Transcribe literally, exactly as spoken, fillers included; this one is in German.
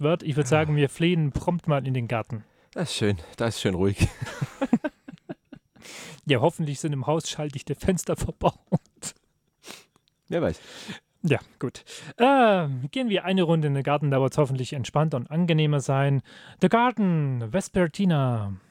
wird. Ich würde sagen, wir fliehen prompt mal in den Garten. Das ist schön, das ist schön ruhig. Ja, hoffentlich sind im Haus schalldichte Fenster verbaut. Wer weiß. Ja, gut. Äh, gehen wir eine Runde in den Garten, da wird es hoffentlich entspannter und angenehmer sein. The Garden, Vespertina.